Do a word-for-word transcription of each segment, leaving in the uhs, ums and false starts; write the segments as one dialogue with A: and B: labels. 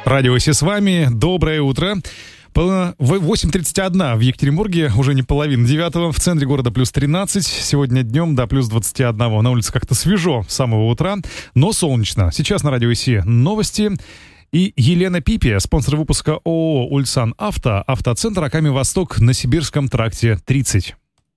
A: Радио Си с вами. Доброе утро. восемь тридцать один в Екатеринбурге, уже не половина девятого. В центре города плюс тринадцать. Сегодня днем до плюс двадцать один. На улице как-то свежо с самого утра, но солнечно. Сейчас на Радио Си новости. И Елена Пипия, спонсор выпуска ООО «Ульсан Авто», автоцентр Аками Восток на Сибирском тракте тридцать.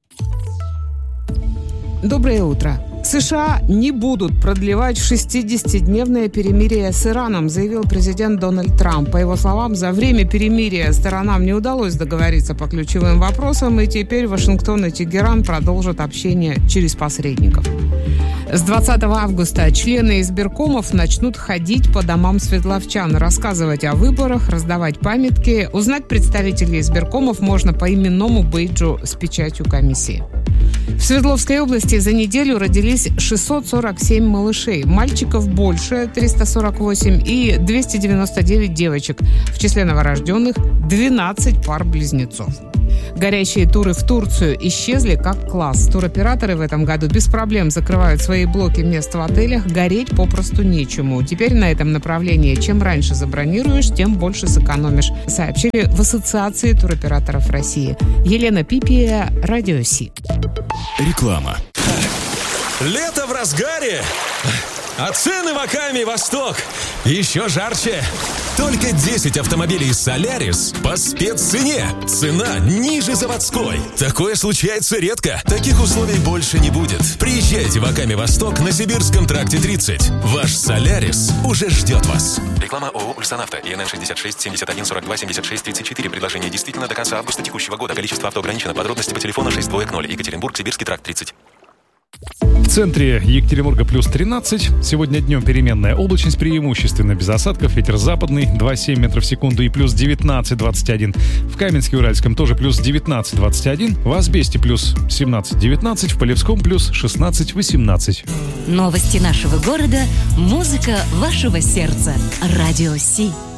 B: Доброе утро. США не будут продлевать шестидесятидневное перемирие с Ираном, заявил президент Дональд Трамп. По его словам, за время перемирия сторонам не удалось договориться по ключевым вопросам, и теперь Вашингтон и Тегеран продолжат общение через посредников. С двадцатого августа члены избиркомов начнут ходить по домам свердловчан, рассказывать о выборах, раздавать памятки. Узнать представителей избиркомов можно по именному бейджу с печатью комиссии. В Свердловской области за неделю родились шестьсот сорок семь малышей. Мальчиков больше – триста сорок восемь и двести девяносто девять девочек. В числе новорожденных – двенадцать пар близнецов. Горящие туры в Турцию исчезли как класс. Туроператоры в этом году без проблем закрывают свои блоки мест в отелях. Гореть попросту нечему. Теперь на этом направлении чем раньше забронируешь, тем больше сэкономишь, сообщили в Ассоциации туроператоров России. Елена Пипия, Радио Си.
C: Реклама. Лето в разгаре, а цены в Аками Восток еще жарче. Только десять автомобилей Solaris по спеццене. Цена ниже заводской. Такое случается редко. Таких условий больше не будет. Приезжайте в Аками Восток на Сибирском тракте тридцать. Ваш Solaris уже ждет вас.
D: Реклама ООО «Ульсан Авто». ИНН шестьдесят шесть семьдесят один сорок два семьдесят шесть тридцать четыре. Предложение действительно до конца августа текущего года. Количество авто ограничено. Подробности по телефону шесть два ноль. Екатеринбург, Сибирский тракт тридцать.
A: В центре Екатеринбурга плюс тринадцать. Сегодня днем переменная облачность, преимущественно без осадков. Ветер западный два семь метров в секунду и плюс девятнадцать двадцать один. В Каменске-Уральском тоже плюс девятнадцать двадцать один. В Асбесте плюс семнадцать девятнадцать. В Полевском плюс шестнадцать восемнадцать.
E: Новости нашего города. Музыка вашего сердца. Радио Си.